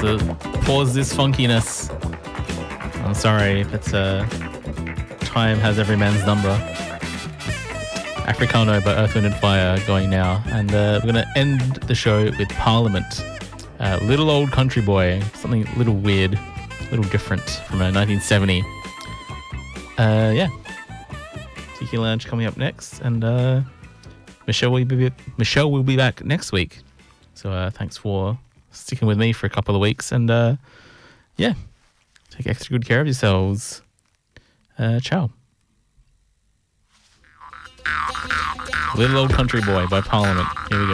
to pause this funkiness. I'm sorry, but time has every man's number. Africano by Earth, Wind and Fire going now. And we're going to end the show with Parliament. Little Old Country Boy. Something a little weird, a little different from 1970. Yeah. Tiki Lounge coming up next. And Michelle will be back next week. So thanks for sticking with me for a couple of weeks. And yeah, take extra good care of yourselves. Ciao. Little Old Country Boy by Parliament. Here we go.